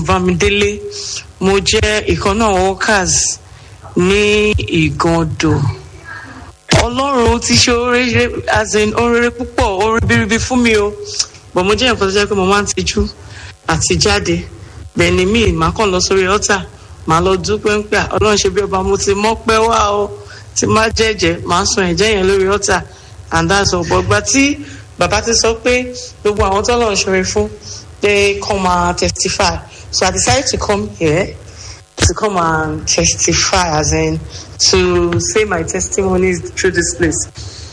Bámidélé, mo jẹ́ ìkan náà workers ní Ìgàndò. Ọlọ́run ti ṣe oore as in oore púpọ̀, oore biribi fún mi o. But mo jẹ́ nǹkan tó jẹ́ pé mo máa ń tijú àti jáde. Bẹ́ẹ̀ ni mi máa kàn lọ sórí altar, màá lọ dúpẹ́ ń pé Ọlọ́run ṣe bí ọba mo ti mọ́pẹ́ wá o. Tí máa jẹ́jẹ́, màá sọ ẹ̀jẹ̀ yẹn lórí altar and that's all. But ìgbà tí bàbá ti sọ pé gbogbo àwọn tó lọ́run ṣoore fún they come and testify. So I decided to come here to come and testify, as in to say my testimonies through this place.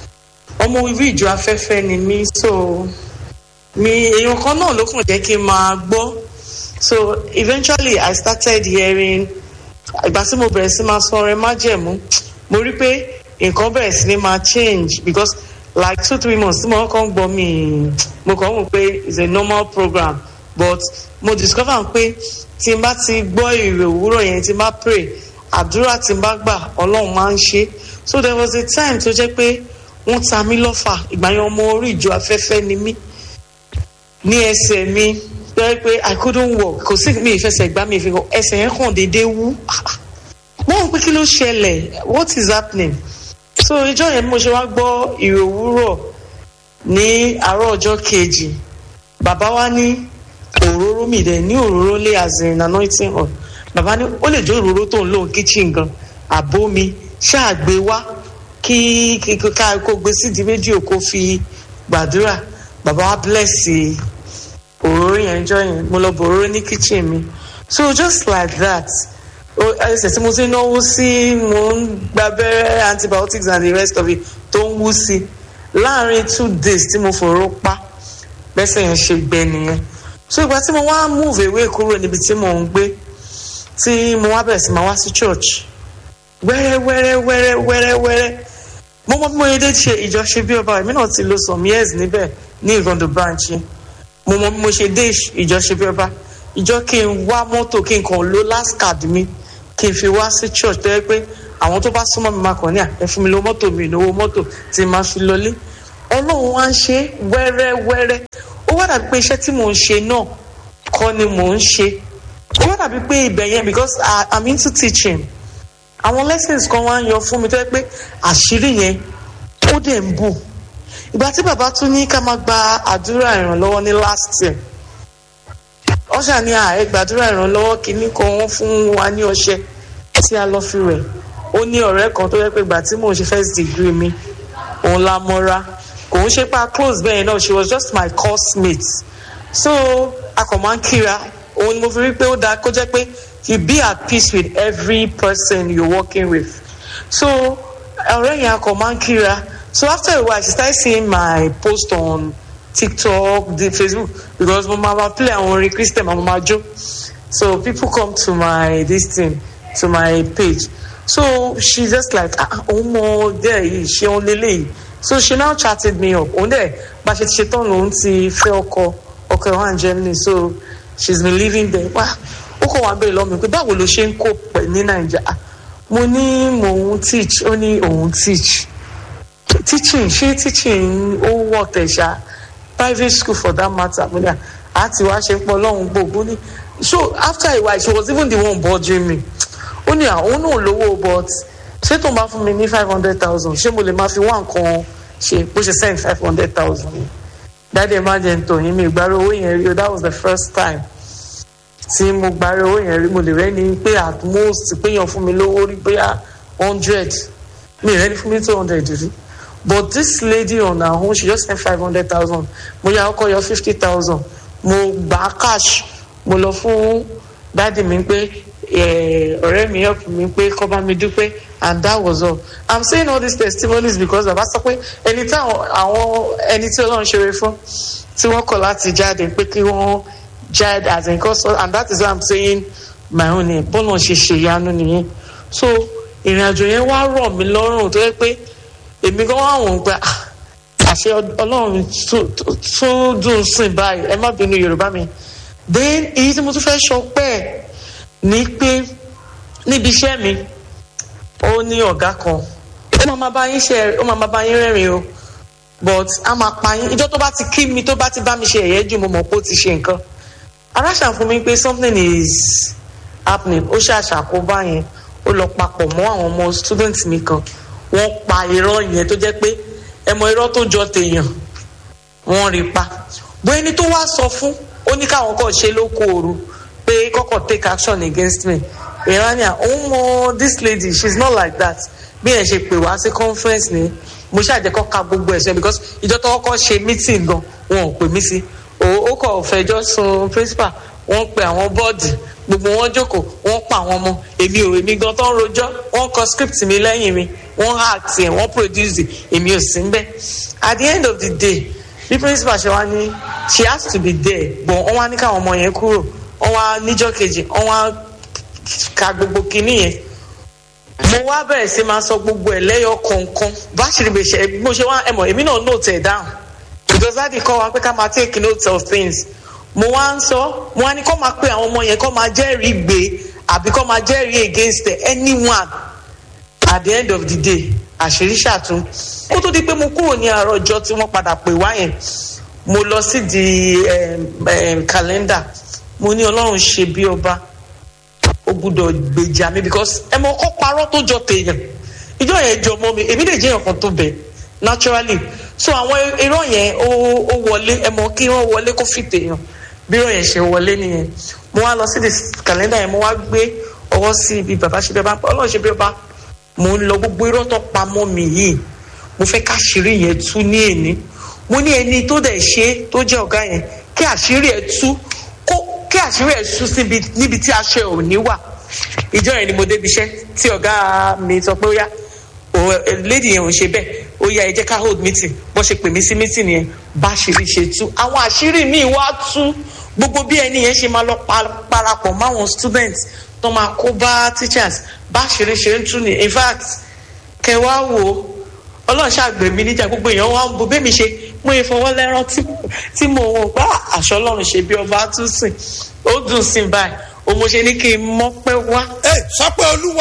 Ọmọ ìwé ìjọ afẹ́fẹ́ ni mí, so mi èèyàn kan náà ló kàn jẹ́ kí n máa gbọ́. So eventually I started hearing, ìgbà tí mo bẹ̀rẹ̀ sí máa sọ ọrẹ májẹ̀mú, mo rí pé nǹkan bẹ̀rẹ̀ sí ní máa change because like 2-3 months tí mo kàn gbọ́ mi, mo kàn wò pé it's a normal program, but mo discover pé tí n bá ti gbọ́ ìrè òwúrọ̀ yẹn, tí n bá pray, àdúrà tí n bá gbà, Ọlọ́run máa ń ṣe. So there was a time tó jẹ́ pé wọ́n ta mí lọ́fà, ìgbà yẹn ọmọ orí ìjọ afẹ́fẹ́ ni mí, ní ẹsẹ̀ mi bẹ́ẹ̀ pé I couldn't walk, kò sí mi ìfẹsẹ̀ gbá mi ìfihàn, ẹsẹ̀ yẹn kàn déédéé wú. Wọ́n rò pé kí ló ṣẹlẹ̀, what is happening? So ìjọ yẹn mo ṣe wá gbọ́ ìrè òwúrọ̀ ní àárọ̀ ọjọ́ kejì, bàbá wa ní òróró mi dẹ̀ ní òróró lé as in anointing oil. Bàbá ní ó lè jẹ́ òróró tó ń lò ní kitchen gan, àbó mi ṣáàgbé wá kí kó gbé sídìí rédíò kó fi gbàdúrà. Bàbá wa bless òróró yẹn jọ yẹn, mo lọ bọ òróró ní kitchen mi. So just like that, ẹsẹ̀ tí mo ti náwó sí, mo ń gba abẹ́rẹ́ antibiotics and the rest of it tó ń wú sí, láàárín 2 days tí mo fòró pa bẹ́sẹ̀ yẹn ṣe gbẹ nìyẹn. So ìgbà tí mo wá move away kúrò níbi tí mo ń gbé, tí mo wá bẹ̀rẹ̀ sí máa wá sí church wẹ́rẹ́ mo mọ bí mo yẹ dé ṣe ìjọṣe bí ọba, èmi náà ti lò some years níbẹ̀ ní Ìgàndò branch yẹn. Mo mọ bí mo ṣe dé ìjọṣe bí ọba, ìjọ kí n wá mọ́tò, kí n kàn lo last card mi kí n fi wá sí church tó yẹ pé àwọn tó bá súnmọ́ mi máa kàn ní ẹ fún mi lówó mọ́tò, mi ìnáwó mọ́tò tí máa fi lọlé. Ọlọ́run wá ń ṣe wẹ́rẹ́. Ó wá dàbí pé iṣẹ́ tí mò ń ṣe náà kọ́ ni mò ń ṣe. Ó wá dàbí pé ibẹ̀ yẹn because I'm into teaching. Àwọn lessons kan wá ń yọ fún mi tó yẹ pé àṣírí yẹn ó dẹ̀ ń bù. Ìgbà tí bàbá tún ní ká máa gba àdúrà ìrànlọ́wọ́ ní last year, ọ̀ṣà ní gbàdúrà ìrànlọ́wọ́ kìíní kan wọ́n fún wa ní ọṣẹ tí a lọ fi rẹ̀. Ó ní ọ̀rẹ́ kan tó yẹ pé ìgbà tí mò ń ṣe first degree mi, òun la mọ́ra. Kò ń ṣe pa close bẹ́ẹ̀ náà, she was just my course mate. So a kò máa ń kíra, òun ni mo fi rí pé ó dáa kó jẹ́ pé you be at peace with every person you're working with. So ọ̀rẹ́ yẹn a kò máa ń kíra. So after a while she started seeing my post on TikTok, the Facebook, because mo máa play àwọn orin Christian, mo máa jó. So people come to my to my page. So she just like ọmọ there yìí ṣe òun lélẹ́yìí. So she now chatted me up. Òun dẹ̀ bá ṣe ti ṣe tán lòun ti fẹ́ ọkọ ẹ̀ wá in Germany, so she's been living there. Wá ó kọ̀ wá bẹ́ẹ̀ lọ́mọ pé báwo ló ṣe ń kó pẹ̀ ní Nàìjíríà. Mo ní mò ń teach, ó ní òun teach. Teaching ó wọ̀ tẹ̀ṣà, private school for that matter. Mo ní àti wá ṣe ń pọ̀ lọ́hùn gbogbo ní. So after a while she was even the one bothering me. Ó ní àwọn náà lówó but ṣé tó máa fún mi ní 500,000 ṣé mo lè máa fi wá nǹkan ṣe bó ṣe send 500,000. Dáadé imagine tó yín mi ìgbàrú owó yẹn rí o, that was the first time tí mo gbàrú owó yẹn rí. Mo lè rẹ́ni pé at most péyàn fún mi lówó rí bóyá 100, mi rẹ́ni fún mi 200 rí. But this lady on her own, she just sent 500,000. Mo yá ọkọ yọ 50,000. Mo gbà cash, mo lọ fún dáàdì mi pé ọ̀rẹ́ mi help mi pé kó bá mi dúpẹ́, and that was all. I'm saying all these testimonies because bàbá sọ pé ẹni tí Ọlọ́run ṣeré fún tí wọ́n kọ̀ láti jáde pé kí wọ́n jáde as in cause, and that is why I'm saying my own name. Bọ́lá ṣe ṣèyanu nìyẹn. So ìrìnàjò yẹn wá rọ̀ mí lọ́rùn tó yẹ pé èmi gan wá wọ̀n pé àṣẹ Ọlọ́run tó dùn sìn báyìí, ẹ má bínú Yorùbá mi. Then èyí tí mo tún fẹ́ sọ pé ní pé níbi iṣẹ́ mi ó ní ọ̀gá kan, ó máa bá yín rẹ́rìn o, but a máa pa yín ìjọ tó bá ti kí mi, tó bá ti bá mi ṣe ẹ̀yẹ́ jù, mo mọ̀ pé ó ti ṣe nǹkan. aráṣà fún mi pé something is happening, ó ṣàṣàkóbá yẹn, ó lọ papọ̀ mọ́ àwọn ọmọ students mi kan, wọ́n pa irọ́ yẹn tó jẹ́ pé ẹ mọ irọ́ tó jọ tèèyàn, wọ́n rí pa. bó ẹni tó wá sọ fún, ó ní káwọn kàn ṣe lóko òru pé kọ́kọ́ take action against me. ìrànìyà òun mọ this lady, she's not like that. bí ẹ ṣe pè wá sí conference ni mo ṣàjẹkọ́ ka gbogbo ẹ̀ṣẹ̀ because ìjọ tó kọ́kọ́ ṣe meeting gan wọn ò pè mí sí. ó kọ̀ fẹjọ́ sun principal, wọ́n pe àwọn bọ́ọ̀dì, gbogbo wọn jókòó, wọ́n pa àwọn ọmọ, èmi gan tó ń rojọ́, wọ́n kọ script mi lẹ́yìn mi, wọ́n act ẹ̀, wọ́n produce, èmi ò sí níbẹ̀. At the end of the day, bí principal ṣe wá ní she has to be there, but wọ́n wá ní káwọn ọmọ yẹn kúrò, wọ́n wá níjọ́ kejì, wọ́n wá ka gbogbo kinní yẹn. mo wá bẹ̀rẹ̀ sí máa sọ gbogbo ẹ̀ lẹ́yọ kọ̀ọ̀kan bá ṣe lè ṣe mo ṣe wá ẹ̀mọ̀ èmi náà note ẹ̀ down because láti kọ́ wa pé ká máa take note of things. mo wá ń sọ, mo wá ní kó máa pe àwọn ọmọ yẹn kó máa jẹ́rìí gbé àbí kó máa jẹ́rìí against anyone. At the end of the day, àṣírí ṣàtún. kó tó di pé mo kúrò ní àárọ̀ ọjọ́ tí wọ́n padà pè wá yẹn, mo lọ sí di kàlẹ́ndà, mo ní Ọlọ́run ṣe bí ọba, ó gbúdọ̀ gbèjà mi because ẹ mọ kọ́ parọ́ tó jọ tèèyàn. ìjọ yẹn jọ mọ́ mi, èmi lè jẹ́ ọ̀kan tó bẹ̀ naturally. so àwọn irọ́ yẹn ó wọlé, ẹ mọ kí wọ́n wọlé kó fi tèèyàn, bí irọ́ yẹn ṣe wọlé nìyẹn. mo wá lọ sí di kàlẹ́ndà yẹn, mo wá gbé ọwọ́ sí ibi bàbá ṣe bí ọba, Ọlọ́run ṣe bí ọba, mo ń lọ gbogbo irọ́ tó pamọ́ mi yìí, mo fẹ́ káṣírí yẹn tú ní èní. mo ní ẹni tó dẹ̀ ṣe tó jẹ́ ọ̀gá yẹn kí àṣírí ẹ̀ tú, kí àṣírí ẹ̀ tú níbi tí aṣọ ẹ̀ ò ní wà. ìjọ yẹn ni mo débi iṣẹ́ tí ọ̀gá mi sọ pé ó yá lady yẹn ò ṣe bẹ́ẹ̀, ó yá ẹ jẹ́ ká hold meeting. bó ṣe pè mí sí meeting yẹn bá ṣírí ṣe tú, àwọn àṣírí míì wá tú. gbogbo bí ẹni yẹn ṣe máa lọ parapọ̀ máwọn students tó máa kó bá teachers, bá ṣírí ṣe ń tú ni. in fact kẹwàá wo Ọlọ́run ṣàgbẹ̀mí níjà, gbogbo èèyàn wá ń bo bẹ́ẹ̀ mi ṣe mú ìfọwọ́ lẹ́rán tí mo wọ̀ pé àṣọ Ọlọ́run ṣe bí ọba tún sìn, ó dùn sí báyìí. mo ṣe ní kí n mọ̀ pé wá. sọ pé Olúwa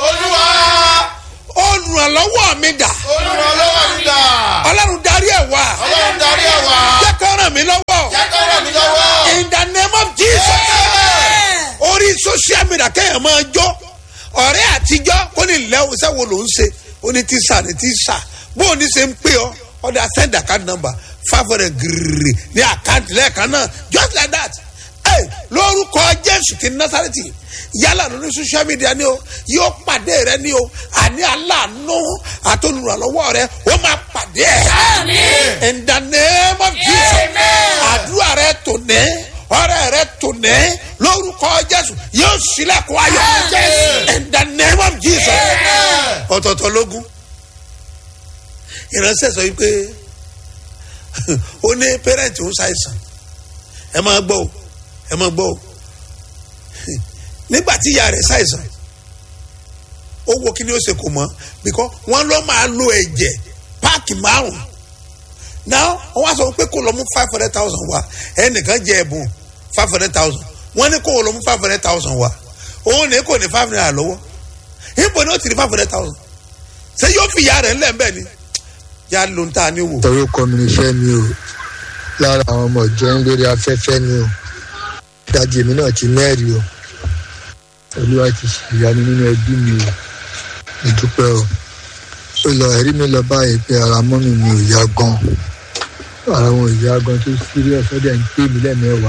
olùrànlọ́wọ́ mi dà. Ọlọ́run darí ẹ̀ wá. jẹ́ kó ràn mí lọ́wọ́. in the name of Jesus. orí social media kẹ́yìn máa jó ọ̀rẹ́ àtijọ́ kó ní ilẹ̀ iṣẹ́ wo ló ń ṣe, ó ní tíṣà ní tíṣà, bó o ní ṣe ń pè ọ́ ọ̀dà send account number 500 gírírì ní àkáǹtì lẹ́ẹ̀kan náà just like that. lórúkọ Jésù ti Násárẹ́tì, yálà lórí social media ni o, yóò pàdé rẹ ni o, àní aláàánú àtolùrànlọ́wọ́ rẹ ó máa pàdé ẹ. in the name of Jesus. àdúrà rẹ tò ní, ọrẹ rẹ tò ní, lórúkọ Jésù yóò ṣílẹ̀kùn ayọ̀. in the name of Jesus. ọ̀tọ̀ọ̀tọ̀ lógún ìránṣẹ́ sọ wípé ó ní pẹ́rẹ́ǹtì ó ṣàìsàn, ẹ máa gbọ́ o, ẹ máa gbọ́ o. nígbà tí ìyá rẹ̀ ṣàìsàn, ó wo kí ni ó ṣe kò mọ́ because wọ́n lọ máa lo ẹ̀jẹ̀ páàkì 5. now wọ́n wá sọ pé kó lọ mú 500,000 wá, ẹnìkan jẹ ẹ̀bùn 500,000, wọ́n ní kó lọ mú 500,000 wá, òun ní kò ní 5 naira lọ́wọ́, níbo ni ó ti rí 500,000? ṣé yóò fi ìyá rẹ̀ ńlẹ̀ ńbẹ̀ ni? yá ló ń ta ni wò. orúkọ mi ni Fẹ́mi o, lára àwọn ọmọ ìjọ ń lórí afẹ́fẹ́ ni o, dájú èmi náà ti mẹ́rin o, Olúwa ti ṣèyanu nínú ẹbí mi o, ìdúpẹ́ o. ó lọ ẹ̀rí mi lọ báyìí pé ara mọ́mì mi ò yá gan, ara wọn ò yá gan tó serious, ó dẹ̀ ń pè mí lẹ́mẹ̀wàá.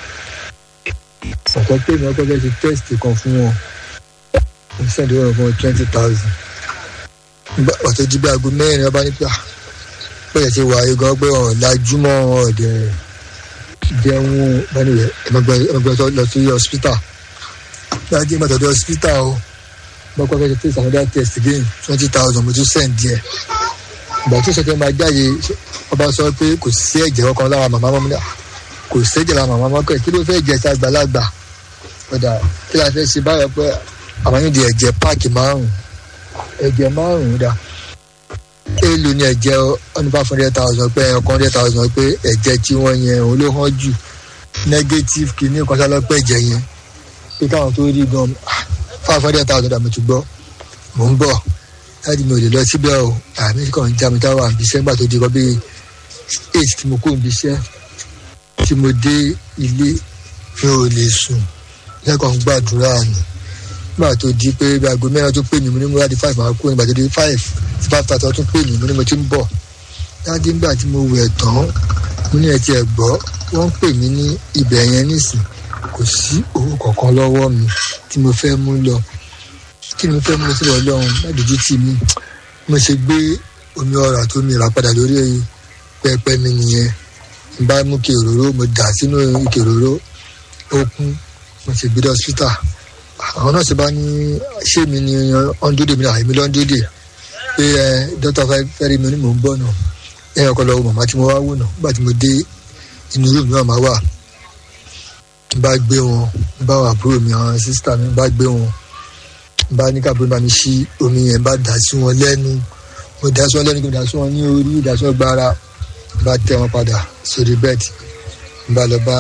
ọ̀kan pè mí ọkọ̀ fẹ́ ṣe test kan fún wọn, mo sẹ́ndí wọn fún 20,000. ọ̀tọ̀ jí bí aago 4 ọba ní pé bẹ́ẹ̀ ṣe wà ayé gan pé ọ̀làjúmọ́ ọ̀dẹ̀ jẹun bániwẹ̀ ẹ̀mọ́gbẹ́ lọ sí hospital. láti ìgbà tọ́jú hospital o, bọ́kọ́ fẹ́ ṣe test another test again 20,000, mo tún send díẹ̀. ìgbà tí ìṣẹ̀kẹ́ máa jáde ọba sọ pé kò sí ẹ̀jẹ̀ kankan lára màmá mọ́ mi, kò sí ẹ̀jẹ̀ lára màmá mọ́ kẹ́ kí ló fẹ́ jẹ́ sí àgbàlagbà. ọ̀dà kí la fẹ́ ṣe báyọ̀ pé àwọn yóò di ẹ̀jẹ̀ páàkì 5, ẹ̀jẹ̀ 5 dà. èlò ni ẹ̀jẹ̀ ọ̀nà 500,000 pé ọkàn 100,000 pé ẹ̀jẹ̀ tí wọ́n yẹn òun ló hàn jù, negative kìíní kan sálọ pé ẹ̀jẹ̀ yẹn pé káwọn tó rí gan 500,000 dà mo ti gbọ́, mò ń bọ̀ láti mi ò lè lọ síbẹ̀ o, àmì kan ń já mi táwọn àbíṣẹ́ nígbà tó di kọ́ bí 8 tí mo kó ìbíṣẹ́ tí mo dé ilé mi ò lè sùn lẹ́kọ̀ọ́ ń gbàdúrà ni nígbà tó di pé bí aago mẹ́rin tó pè mí mo ní mo láti 5 máa kú nígbà tó di 5 sí 5:30 tó pè mí mo ní mo ti ń bọ̀ dájú nígbà tí mo wẹ̀ tán mo ní ẹtì ẹ̀gbọ́ wọ́n ń pè mí ní ibẹ̀ yẹn nísìn kò sí owó kankan lọ́wọ́ mi tí mo fẹ́ mú lọ kí ni mo fẹ́ mú lọ sí Ọlọ́run ládùújú tì mí mo ṣe gbé omi ọ̀rá tó mi rà padà lórí pẹpẹ mi nìyẹn n bá mú ike òróró mo dà sínú ike òróró ó kún mo ṣe gbé dé hospital àwọn náà ṣe bá ní ṣé mi ni ọ̀ndódè mi àìmí lọ́ndódè pé dókítà fẹ́ rí mi ní mò ń bọ̀ náà ẹ̀yìn ọkọ̀ lọ́wọ́ màmá tí mo wá wò náà nígbà tí mo dé inú rúùmù náà máa wà n bá gbé wọn n bá wà àbúrò mi àwọn sísítà mi n bá gbé wọn n bá ní káàbúrò bá mi ṣí omi yẹn n bá dà sí wọn lẹ́nu mo dà sí wọn lẹ́nu kí mo dà sí wọn ní orí dà sí wọn gbára n bá tẹ wọn padà sórí bẹ́ẹ̀dì n bá lọ bá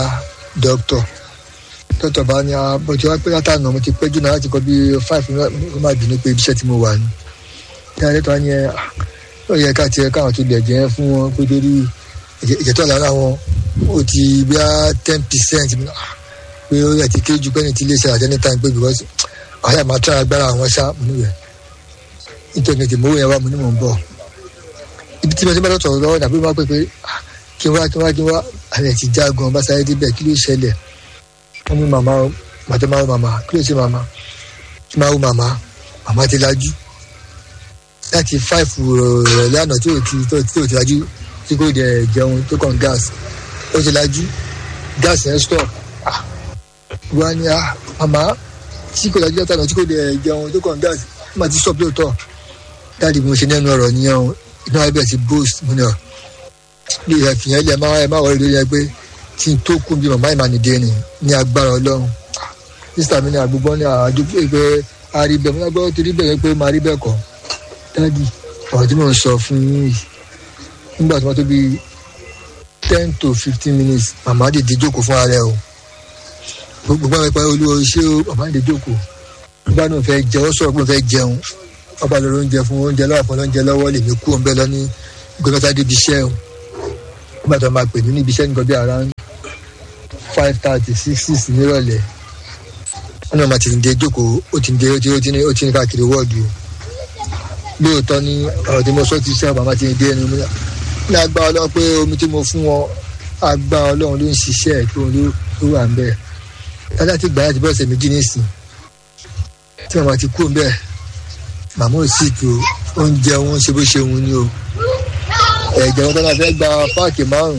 dókítà bá ní bó ti wá pé látàná mo ti pẹ́ jù náà láti kọ́ bí 5 ó má bínú pé ibiṣẹ́ tí mo wà ní. kí adé tó wá ní ó yẹ ká tiẹ̀ káwọn tó lè jẹ́ fún wọn pé torí ìjẹ́tọ̀ lára wọn ó ti bí á 10% pé ó yẹ ti ké ju pẹ́ni tí ilé iṣẹ́ àjẹ́ níta pé because àyà máa tẹ́ agbára àwọn ṣá mo níwẹ̀ nítorí tí mo wò yẹn wá mo ní mò ń bọ̀. ibi tí mo ti bá dọ́tọ̀ lọ́wọ́ dàbí wọ́n pé kí n wá àlẹ́ ti jágun bá sáré débẹ̀ kí ló ṣẹlẹ̀ wọ́n ní màmá kí ló ṣe màmá kí máa wo màmá ti lajú láti 5 rọ̀lẹ́ àná tí ò ti lajú tí kò dẹ̀ jẹun tó kàn gáàsì ó ti lajú gáàsì yẹn stop wọ́n á ní màmá tí kò lajú látàná tí kò dẹ̀ jẹun tó kàn gáàsì má ti stop lóòótọ́ dáàdi bí mo ṣe nẹ́nu ọ̀rọ̀ nìyẹn o inú abẹ́ ti boost mo ní ọ̀ bí ìfìyàn ilẹ̀ ẹ má wọlé lórí ẹ pé tí n tó kún bí màmá ìmánidé ni ní agbára Ọlọ́run sísá mi ní àgbègbè ní àdúgbò pé a rí bẹ́ẹ̀ mo ní agbára tó rí bẹ́ẹ̀ pé máa rí bẹ́ẹ̀ kọ́ dáàdi ọ̀rọ̀ tí mò ń sọ fún yín yìí nígbà tí wọ́n tó bí 10 to 15 minutes màmá dìde jókòó fún ara ẹ o gbogbo àwọn ìpàdé olúwo iṣẹ́ o màmá dìde jókòó nígbà náà fẹ́ jẹ ó sọ̀rọ̀ pé ó fẹ́ jẹun ọba lọ́rọ̀ oúnjẹ fún oúnjẹ lọ́wọ́ fún oúnjẹ lọ́wọ́ lèmi kú òun bẹ́ẹ̀ lọ ní gbẹ́mẹ́ta débi iṣẹ́ o nígbà tó máa pè mí níbi iṣẹ́ nǹkan bí around 5:30 6 nírọ̀lẹ́ wọn náà máa ti dé jókòó ó ti ní káàkiri wọ́ọ̀dù o lóòótọ́ ní ọ̀rọ̀ tí mo sọ ti ṣe àbámá ti dé ẹnu ní agbára Ọlọ́run pé omi tí mo fún wọn agbára Ọlọ́run ló ń ṣiṣẹ́ ẹ̀ tó wà ń bẹ̀ dáadáa ti gbà láti bọ́ ọ̀sẹ̀ méjì nísìn tí màmá ti kú ń bẹ̀ màmá ò sì tó oúnjẹ wọn ṣe bó ṣe wọn ni o ẹ̀jẹ̀ wọn tó náà fẹ́ gba páàkì 5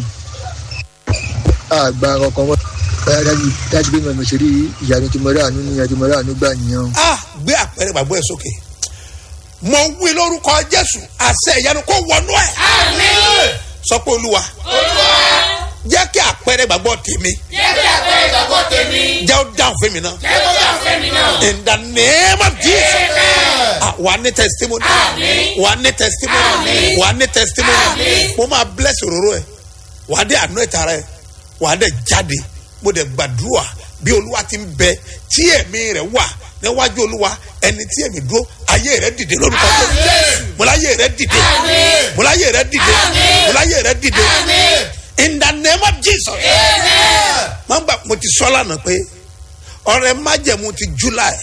àgbà ọkàn wọn dájú bí mo ṣe rí ìyanu tí mo rí àánú ní ìyanu mo rí àánú gbà nìyẹn. gbé àpẹẹrẹ gbàgbọ́ ẹ sókè mo wí lórúkọ Jésù àṣẹ ìyanu kó wọnú ẹ. Àmín. sọ pé Olúwa jẹ́ kí àpẹẹrẹ gbàgbọ́ tèmi jẹ́ ó dáhùn fún mi náà. In the name of Jesus. Wà á ní testimony. Wà á ní testimony. Wà á ní testimony. Mo máa bless òróró ẹ̀. Wà á dé àánú ẹ̀ tara ẹ̀. Wà á dé jáde. Mo dẹ̀ gbàdúrà bí Olúwa ti ń bẹ tí ẹ̀mí rẹ̀ wà níwájú Olúwa ẹni tí ẹ̀mí dúró ayé rẹ̀ dìde lórúkọ Jésù. Mo láyé rẹ̀ dìde. Mo láyé rẹ̀ dìde. Mo láyé rẹ̀ dìde. In the name of Jesus. Mo ti sọ lánàá pé ọrẹ májẹ̀mú ti July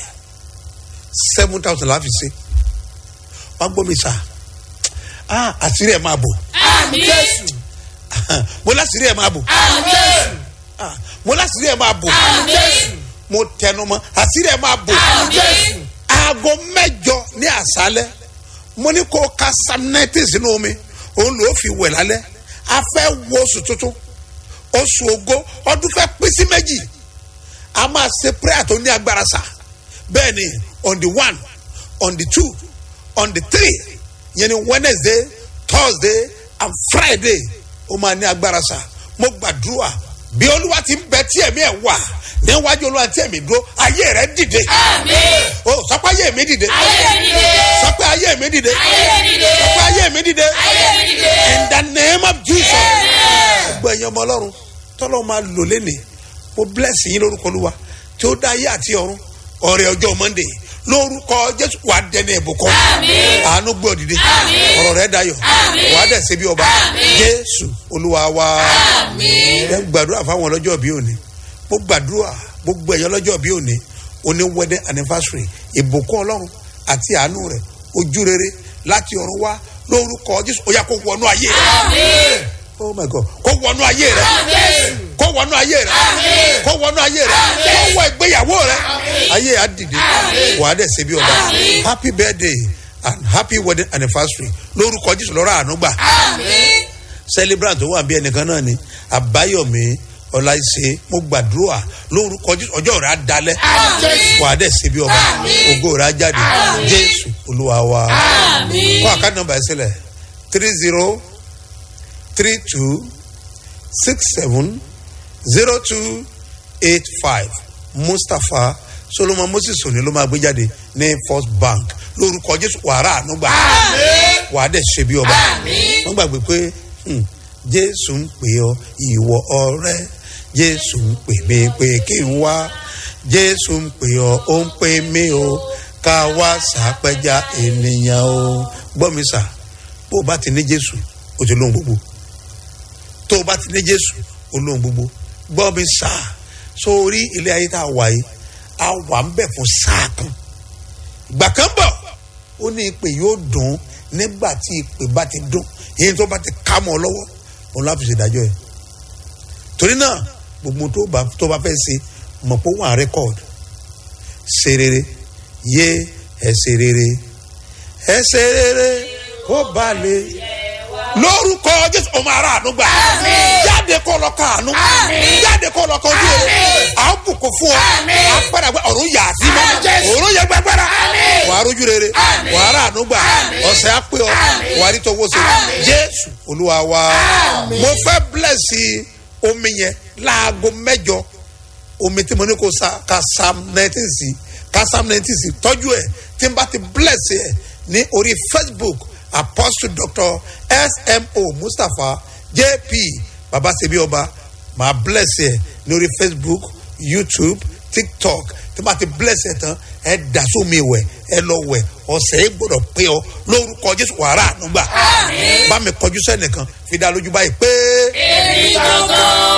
7,000 láfi ṣe wọ́n gbọ́ mi sá àṣírí ẹ̀ máa bò. Jésù. Mo láṣírí ẹ̀ máa bò. Jésù. Mo láṣírí ẹ̀ máa bò. Jésù. Mo tẹnu mọ́ àṣírí ẹ̀ máa bò. Jésù. Aago 8 ní àṣálẹ́ mo ní kó ka Psalm 19 sínú omi òun ló fi wẹ̀ lálẹ́ a fẹ́ wo oṣù tuntun oṣù ògo ọdún fẹ́ pín sí méjì a máa ṣe prayer tó ní agbára sá bẹ́ẹ̀ ni on the 1 on the 2 on the 3 yẹn ni Wednesday Thursday and Friday ó máa ní agbára sá mo gbàdúrà bí Olúwa ti ń bẹ tí ẹ̀mí ẹ̀ wà níwájú Olúwa tí ẹ̀mí dúró ayé rẹ̀ dìde. Àmín. O sọ pé ayé mi dìde. Ayé mi dìde. Sọ pé ayé mi dìde. Ayé mi dìde. Sọ pé ayé mi dìde. Ayé mi dìde. In the name of Jesus. Amen. Gbogbo ẹ̀yin ọmọ Ọlọ́run tọ́lọ́ máa lò lénìí mo bless yín lórúkọ Olúwa tí ó dá ayé àti ọ̀run ọ̀rẹ́ ọjọ́ Monday lórúkọ Jésù wà á dẹni ìbùkún. Àmín. Àánú gbé ọ dìde. Àmín. Ọ̀rọ̀ rẹ̀ dayọ̀. Àmín. Wà á dẹ̀ ṣe bí ọba. Àmín. Jésù Olúwa wa. Àmín. Ẹ gbàdúrà fáwọn ọlọ́jọ́ bí òní mo gbàdúrà gbogbo ẹ̀yọ́ lọ́jọ́ bí òní oní wedding anniversary ìbùkún ọlọ́run àti àánú rẹ̀ ojú rere láti ọ̀run wá lórúkọ Jésù ó yá kó wọnú ayé rẹ̀. Oh my God, kó wọnú ayé rẹ̀, kó wọnú ayé rẹ̀, kó wọnú ayé rẹ̀, kó wọ ìgbéyàwó rẹ̀, ayé á dìde, wà á dẹ̀ ṣe bí ọba. Happy birthday and happy wedding anniversary lórúkọ Jésù lọ́rọ̀ àánú gbà. Celebrant tó wà bí ẹnìkan náà ni Àbáyọ̀mí Ọláìṣe mo gbàdúrà lórúkọ Jésù ọjọ́ rẹ̀ á dalẹ̀, wà á dẹ̀ ṣe bí ọba, ògo rẹ̀ á jáde, Jésù Olúwa wa. Kọ́ àkáǹtì nọ́mbà ẹ̀ sílẹ̀ 3032670285 Mustapha Solomon Moses òní ló máa gbé jáde ní First Bank lórúkọ Jésù wàrà ànúgbà wà á dẹ̀ ṣe bí ọba. wọ́n gbàgbé pé Jésù ń pè ọ́ ìwọ ọ̀rẹ́, Jésù ń pè mí pé kí n wá, Jésù ń pè ọ́ ó ń pè mí o, ká wá sàpẹja ènìyàn o. gbọ́ mi sà, bó o bá ti ní Jésù o ti lóhun gbogbo, tó o bá ti ní Jésù o lóhun gbogbo. gbọ́ mi sà, sórí ilé ayé tá a wà yìí a wà ń bẹ̀ fún sáà kan. ìgbà kan bọ̀ ó ní ìpè yóò dùn nígbà tí ìpè bá ti dùn, èyí tó bá ti ká mọ́ ọ lọ́wọ́ òun láti ṣe ìdájọ́ ẹ̀. torí náà gbogbo tó bá fẹ́ ṣe mọ̀ pé wọ́n á rẹ́kọ̀d ṣe rere yé ẹ ṣe rere ẹ ṣe rere kó ba lè lórúkọ Jésù ọmọ ara àánú gbà jáde kó lọ ká àánú jáde kó lọ ká ojú rere à ń bùkún fún ọ àpẹẹrẹ ọ̀run yà á sí mọ́ ọ̀run yẹ gbẹgbẹrẹ wà á rójú rere wà á rà àánú gbà ọ̀sẹ̀ á pé ọ wà á rí tọwọ́ sí Jésù Olúwa wa. mo fẹ́ bless omi yẹn láago 8 omi tí mo ní kó ka Psalm 19 sí ka Psalm 19 sí tọ́jú ẹ̀ tí n bá ti bless ẹ̀ ní orí Facebook Apostle Dr. SMO Mustapha JP Baba Sebi Ọba máa bless ẹ lórí Facebook, YouTube, TikTok tí máa ti bless ẹ tán ẹ dà sómi wẹ̀ ẹ lọ wẹ̀ ọ̀sẹ̀ yìí gbọ́dọ̀ pé ọ lórúkọ Jésù wàrà ànúgbà bá mi kọjú sẹ́nìkan fi dá lójú báyìí pé. èmi gangan